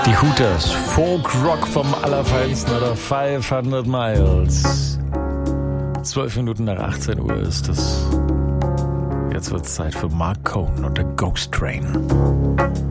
Die Hooters, Folk-Rock vom Allerfeinsten oder 500 Miles. 12 Minuten nach 18 Uhr ist es. Jetzt wird's Zeit für Mark Cohn und der Ghost Train.